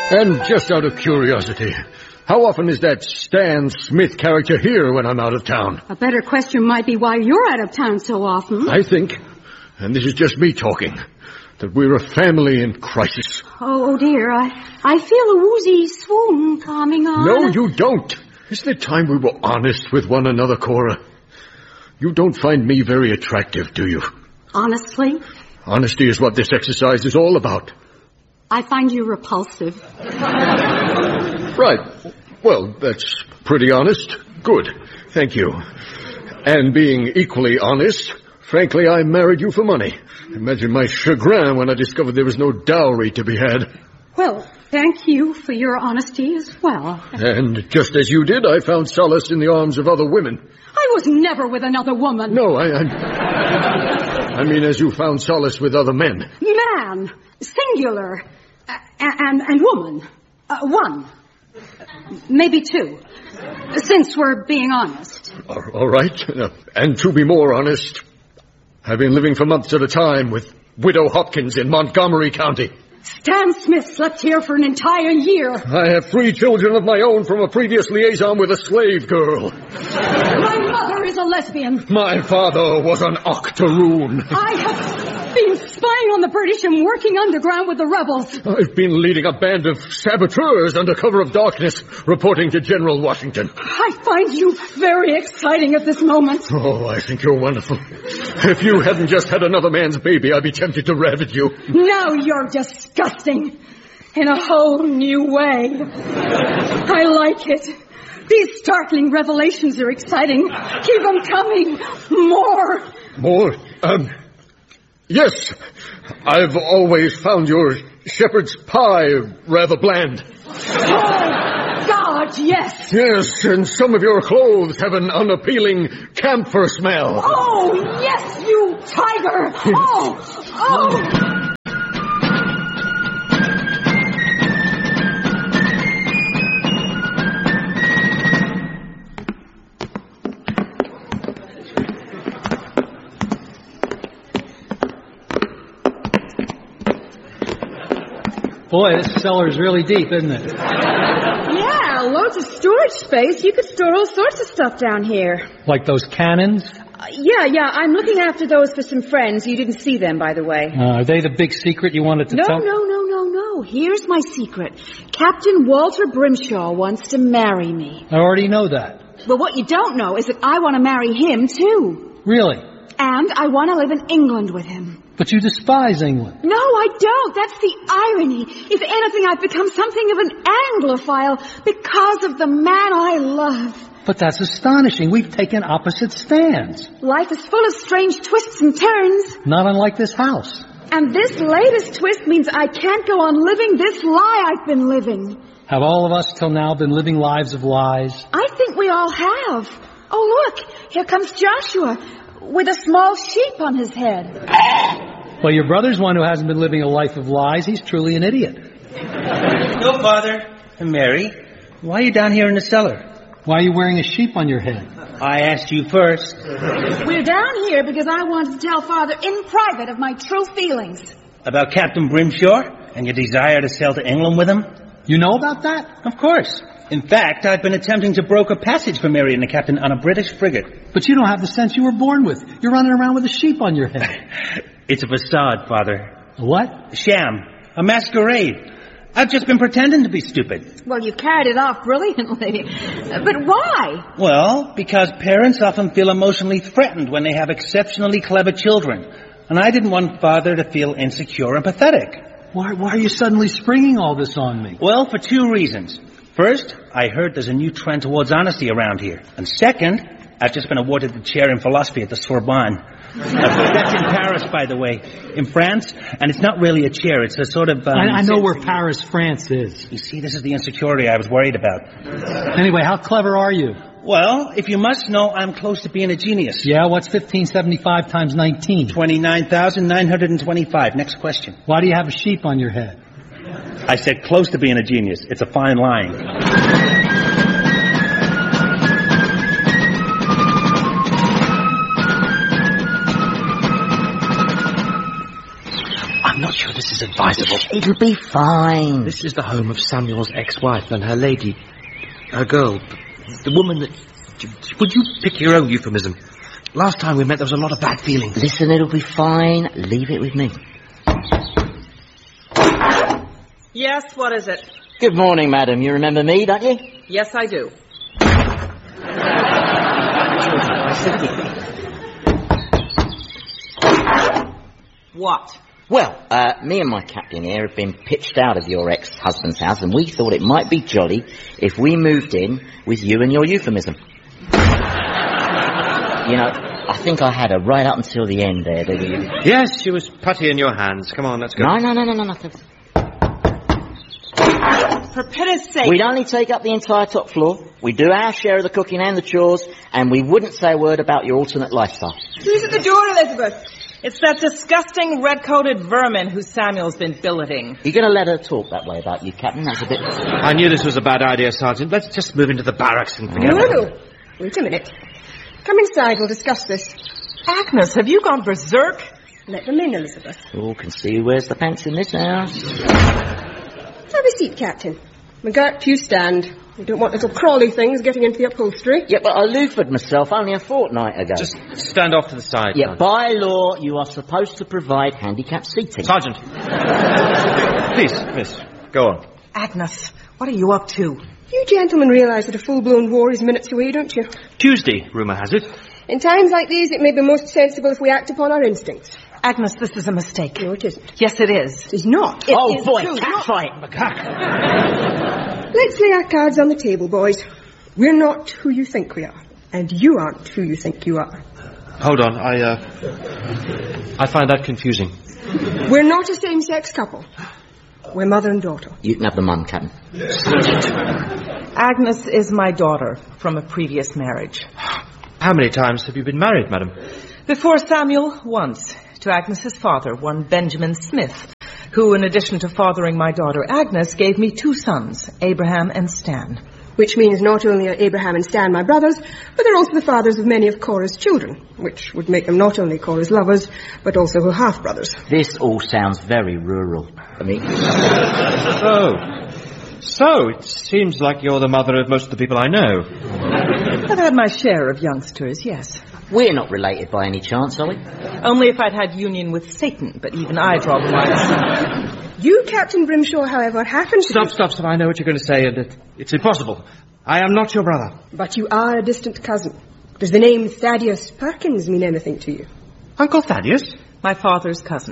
And just out of curiosity, how often is that Stan Smith character here when I'm out of town? A better question might be why you're out of town so often. I think, and this is just me talking, that we're a family in crisis. Oh, dear, I feel a woozy swoon coming on. No, you don't. Isn't it time we were honest with one another, Cora? You don't find me very attractive, do you? Honestly? Honesty is what this exercise is all about. I find you repulsive. Right. Well, that's pretty honest. Good. Thank you. And being equally honest, frankly, I married you for money. Imagine my chagrin when I discovered there was no dowry to be had. Well, thank you for your honesty as well. And just as you did, I found solace in the arms of other women. I was never with another woman. No, I mean as you found solace with other men. Man, singular, and woman. One. Maybe two. Since we're being honest. All right. And to be more honest, I've been living for months at a time with Widow Hopkins in Montgomery County. Stan Smith slept here for an entire year. I have 3 children of my own from a previous liaison with a slave girl. My mother is a lesbian. My father was an octoroon. I have been spying on the British and working underground with the rebels. I've been leading a band of saboteurs under cover of darkness, reporting to General Washington. I find you very exciting at this moment. Oh, I think you're wonderful. If you hadn't just had another man's baby, I'd be tempted to ravage you. Now you're disgusting. In a whole new way. I like it. These startling revelations are exciting. Keep them coming. More. More? Yes. I've always found your shepherd's pie rather bland. Oh, God, yes. Yes, and some of your clothes have an unappealing camphor smell. Oh, yes, you tiger. Oh. Boy, this cellar is really deep, isn't it? Yeah, loads of storage space. You could store all sorts of stuff down here. Like those cannons? Yeah, I'm looking after those for some friends. You didn't see them, by the way. Are they the big secret you wanted to tell? No. Here's my secret. Captain Walter Brimshaw wants to marry me. I already know that. But what you don't know is that I want to marry him, too. Really? And I want to live in England with him. But you despise England. No, I don't. That's the irony. If anything, I've become something of an Anglophile because of the man I love. But that's astonishing. We've taken opposite stands. Life is full of strange twists and turns. Not unlike this house. And this latest twist means I can't go on living this lie I've been living. Have all of us till now been living lives of lies? I think we all have. Oh, look. Here comes Joshua with a small sheep on his head. Well, your brother's one who hasn't been living a life of lies. He's truly an idiot. No, Father. Mary, why are you down here in the cellar? Why are you wearing a sheep on your head? I asked you first. We're down here because I wanted to tell Father in private of my true feelings. About Captain Brimshaw and your desire to sail to England with him? You know about that? Of course. In fact, I've been attempting to broker passage for Mary and the captain on a British frigate. But you don't have the sense you were born with. You're running around with a sheep on your head. It's a facade, Father. A what? A sham. A masquerade. I've just been pretending to be stupid. Well, you carried it off brilliantly. But why? Well, because parents often feel emotionally threatened when they have exceptionally clever children. And I didn't want Father to feel insecure and pathetic. Why are you suddenly springing all this on me? Well, for 2 reasons. First, I heard there's a new trend towards honesty around here. And second, I've just been awarded the chair in philosophy at the Sorbonne. That's in Paris, by the way. In France. And it's not really a chair. It's a sort of... I know where Paris, France is. You see, this is the insecurity I was worried about. Anyway, how clever are you? Well, if you must know, I'm close to being a genius. Yeah, what's 1575 times 19? 29,925. Next question. Why do you have a sheep on your head? I said close to being a genius. It's a fine line. sure this is advisable? It'll be fine. This is the home of Samuel's ex-wife and her lady. Her girl. The woman that... Would you pick your own euphemism? Last time we met, there was a lot of bad feeling. Listen, it'll be fine. Leave it with me. Yes, what is it? Good morning, madam. You remember me, don't you? Yes, I do. What? Well, me and my captain here have been pitched out of your ex-husband's house, and we thought it might be jolly if we moved in with you and your euphemism. You know, I think I had her right up until the end there, didn't you? Yes, she was putty in your hands. Come on, let's go. No. For pity's sake. We'd only take up the entire top floor. We'd do our share of the cooking and the chores, and we wouldn't say a word about your alternate lifestyle. Who's at the door, Elizabeth? It's that disgusting red-coated vermin who Samuel's been billeting. You're going to let her talk that way about you, Captain? That's a bit... I knew this was a bad idea, Sergeant. Let's just move into the barracks and forget about it. No. Wait a minute. Come inside, we'll discuss this. Agnes, have you gone berserk? Let them in, Elizabeth. Oh, can see who wears the pants in this house. Have a seat, Captain. McGurk, you stand. We don't want little crawly things getting into the upholstery. Yeah, but I loofed myself only a fortnight ago. Just stand off to the side. Yeah, by law, you are supposed to provide handicapped seating. Sergeant. Please, miss, go on. Agnes, what are you up to? You gentlemen realise that a full-blown war is minutes away, don't you? Tuesday, rumour has it. In times like these, it may be most sensible if we act upon our instincts. Agnes, this is a mistake. No, it isn't. Yes, it is. It is not. Oh, boy, catfight! Let's lay our cards on the table, boys. We're not who you think we are. And you aren't who you think you are. Hold on, I find that confusing. We're not a same-sex couple. We're mother and daughter. You can have the mum, Captain. Agnes is my daughter from a previous marriage. How many times have you been married, madam? Before Samuel, once. To Agnes's father, one Benjamin Smith, who, in addition to fathering my daughter Agnes, gave me 2 sons, Abraham and Stan. Which means not only are Abraham and Stan my brothers, but they're also the fathers of many of Cora's children, which would make them not only Cora's lovers, but also her half-brothers. This all sounds very rural. I mean... So, it seems like you're the mother of most of the people I know. I've had my share of youngsters, yes. We're not related by any chance, are we? Only if I'd had union with Satan, but even I draw the line. You, Captain Grimshaw, however, happen to... Stop. I know what you're going to say, and it's impossible. I am not your brother. But you are a distant cousin. Does the name Thaddeus Perkins mean anything to you? Uncle Thaddeus? My father's cousin.